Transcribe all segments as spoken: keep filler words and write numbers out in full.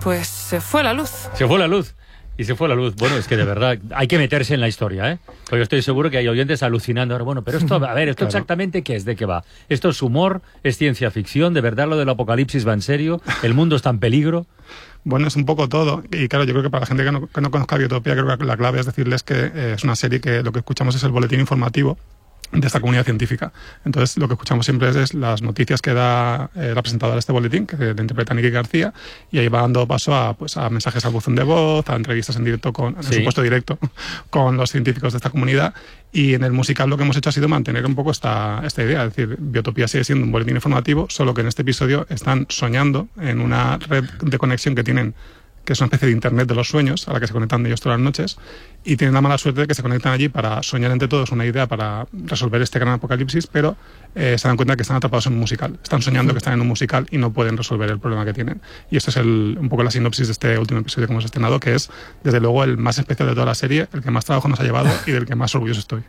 pues se fue la luz. Se fue la luz. Y se fue la luz. Bueno, es que de verdad hay que meterse en la historia, ¿eh? Porque yo estoy seguro que hay oyentes alucinando ahora. Bueno, pero esto, a ver, ¿esto claro. exactamente qué es? ¿De qué va? ¿Esto es humor? ¿Es ciencia ficción? ¿De verdad lo del apocalipsis va en serio? ¿El mundo está en peligro? Bueno, es un poco todo. Y claro, yo creo que para la gente que no, que no conozca Biotopía, creo que la clave es decirles que eh, es una serie que lo que escuchamos es el boletín informativo de esta comunidad científica. Entonces, lo que escuchamos siempre es, es las noticias que da eh, la presentadora de este boletín, que le interpreta Nicky García, y ahí va dando paso a, pues, a mensajes al buzón de voz, a entrevistas en directo, con, en sí. supuesto directo, con los científicos de esta comunidad. Y en el musical lo que hemos hecho ha sido mantener un poco esta, esta idea. Es decir, Biotopía sigue siendo un boletín informativo, solo que en este episodio están soñando en una red de conexión que tienen, que es una especie de internet de los sueños, a la que se conectan ellos todas las noches, y tienen la mala suerte de que se conectan allí para soñar entre todos una idea para resolver este gran apocalipsis, pero eh, se dan cuenta que están atrapados en un musical. Están soñando que están en un musical y no pueden resolver el problema que tienen. Y esto es el, un poco la sinopsis de este último episodio que hemos estrenado, que es, desde luego, el más especial de toda la serie, el que más trabajo nos ha llevado y del que más orgulloso estoy.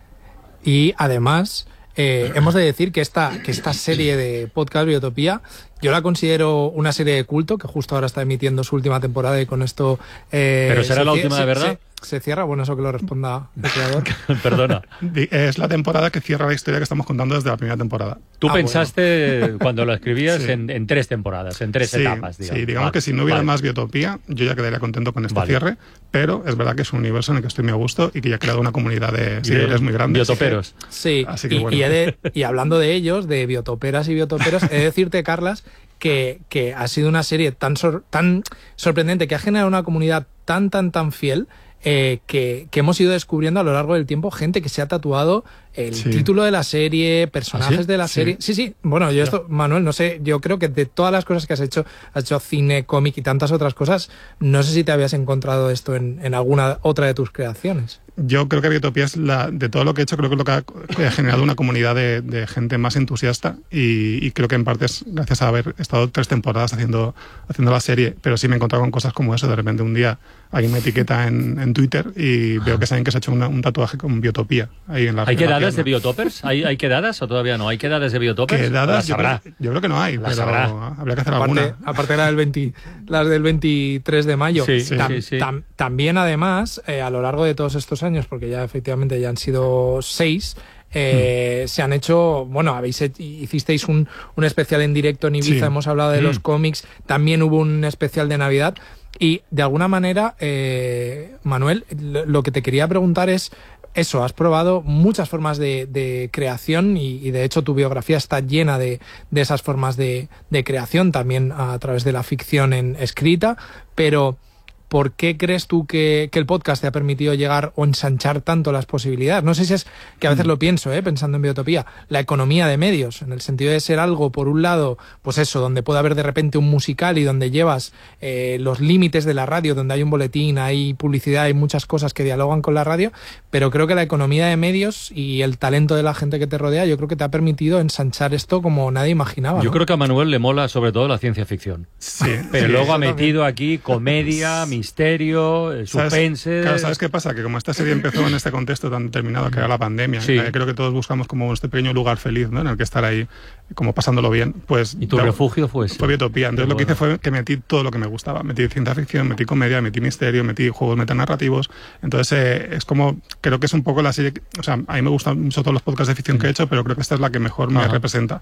Y además, eh, hemos de decir que esta, que esta serie de podcast Biotopía, yo la considero una serie de culto, que justo ahora está emitiendo su última temporada y con esto... Eh, ¿Pero será la última de verdad? Se, se cierra, bueno, eso que lo responda el creador. Perdona. Es la temporada que cierra la historia que estamos contando desde la primera temporada. Tú ah, pensaste, bueno. cuando lo escribías, sí. en, en tres temporadas, en tres sí, etapas, digamos. Sí, digamos vale. que si no hubiera vale. más Biotopía, yo ya quedaría contento con este vale. cierre, pero es verdad que es un universo en el que estoy muy a gusto y que ya ha creado una comunidad de seguidores muy grande. Biotoperos. Sí, así que y, bueno. y, de, y hablando de ellos, de biotoperas y biotoperos, he de decirte, Carlas, que, que ha sido una serie tan, sor, tan sorprendente, que ha generado una comunidad tan, tan, tan fiel, eh, que, que hemos ido descubriendo a lo largo del tiempo gente que se ha tatuado el sí. título de la serie, personajes ¿Ah, sí? de la sí. serie. Sí, sí. Bueno, yo esto, Manuel, no sé, yo creo que de todas las cosas que has hecho, has hecho cine, cómic y tantas otras cosas, no sé si te habías encontrado esto en, en alguna otra de tus creaciones. Yo creo que Biotopía es la, de todo lo que he hecho, creo que es lo que ha, que ha generado una comunidad de, de gente más entusiasta y, y creo que en parte es gracias a haber estado tres temporadas haciendo, haciendo la serie, pero sí me he encontrado con cosas como eso. De repente un día alguien me etiqueta en, en Twitter y veo que saben que se ha hecho una, un tatuaje con Biotopía ahí en la ¿Hay quedadas de Biotopers? ¿Hay, ¿Hay quedadas o todavía no? ¿Hay quedadas de Biotopers? ¿Quedadas? Yo creo, yo creo que no hay, pero sabrá. habría que hacer aparte, alguna. Aparte la del veinte, las del veintitrés de mayo. Sí, sí, tam, sí, sí. Tam, también además, eh, a lo largo de todos estos años, porque ya efectivamente ya han sido seis, eh, mm. se han hecho, bueno, habéis hicisteis un, un especial en directo en Ibiza, sí. hemos hablado de mm. los cómics, también hubo un especial de Navidad y de alguna manera, eh, Manuel, lo, lo que te quería preguntar es eso, has probado muchas formas de, de creación y, y de hecho tu biografía está llena de, de esas formas de, de creación, también a través de la ficción en escrita, pero ¿por qué crees tú que, que el podcast te ha permitido llegar o ensanchar tanto las posibilidades? No sé si es que a veces lo pienso, ¿eh? pensando en Biotopía, la economía de medios, en el sentido de ser algo, por un lado, pues eso, donde puede haber de repente un musical y donde llevas eh, los límites de la radio, donde hay un boletín, hay publicidad, hay muchas cosas que dialogan con la radio, pero creo que la economía de medios y el talento de la gente que te rodea, yo creo que te ha permitido ensanchar esto como nadie imaginaba, ¿no? Yo creo que a Manuel le mola sobre todo la ciencia ficción. Sí. Pero sí, luego ha metido también aquí comedia, misterio, suspense... ¿Sabes? Claro, ¿sabes qué pasa? Que como esta serie empezó en este contexto tan determinado que era la pandemia, sí. eh, creo que todos buscamos como este pequeño lugar feliz, ¿no? En el que estar ahí, como pasándolo bien. Pues, ¿Y tu no, refugio fue ese? Fue Biotopía. Entonces Pero lo que hice bueno. fue que metí todo lo que me gustaba. Metí ciencia ficción, metí comedia, metí misterio, metí juegos metanarrativos. Entonces eh, es como, creo que es un poco la serie... O sea, a mí me gustan mucho todos los podcasts de ficción que he hecho, pero creo que esta es la que mejor me Ajá. representa.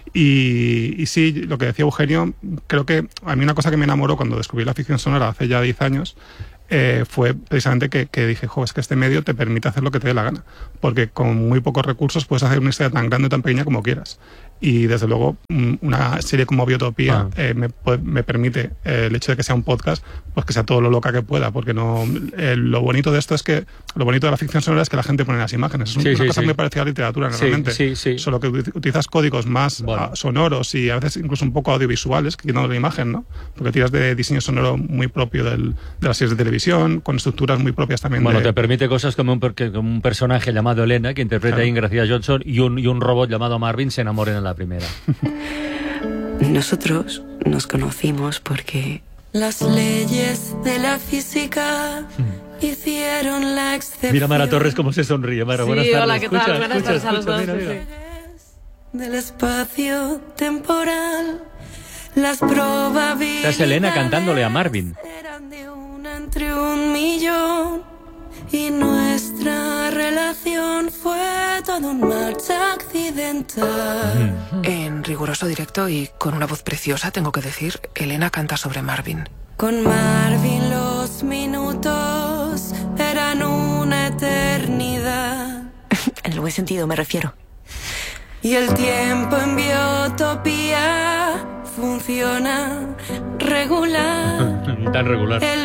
Y, y sí, lo que decía Eugenio, creo que a mí una cosa que me enamoró cuando descubrí la ficción sonora hace ya diez años, Eh, fue precisamente que, que dije, jo, es que este medio te permite hacer lo que te dé la gana, porque con muy pocos recursos puedes hacer una historia tan grande o tan pequeña como quieras. Y desde luego una serie como Biotopía ah. eh, me, me permite eh, el hecho de que sea un podcast, pues que sea todo lo loca que pueda, porque no eh, lo bonito de esto es que lo bonito de la ficción sonora es que la gente pone las imágenes. Es sí, una sí, cosa sí. muy parecida a la literatura normalmente, sí, sí, sí. solo que utilizas códigos más bueno. sonoros y a veces incluso un poco audiovisuales, quitando la imagen, ¿no? Porque tiras de diseño sonoro muy propio del, de las series de televisión, con estructuras muy propias también. Bueno, de... te permite cosas como un, como un personaje llamado Elena, que interpreta claro. a Ingrid Johnson, y un, y un robot llamado Marvin se enamoren en la primera. Nosotros nos conocimos porque las leyes de la física hicieron la excepción. Mira Mara Torres cómo se sonríe. Mara, sí, buenas tardes. Hola, ¿qué escucha, tal? Buenas escucha, tardes a los escucha, dos. mira, mira. Del espacio temporal, las probabilidades. Esta es Elena cantándole a Marvin. entre un millón. Y nuestra relación fue todo un marcha accidental. En riguroso directo y con una voz preciosa, tengo que decir, Elena canta sobre Marvin. Con Marvin los minutos eran una eternidad. En el buen sentido me refiero. Y el tiempo en Biotopía funciona regular. Tan regular. El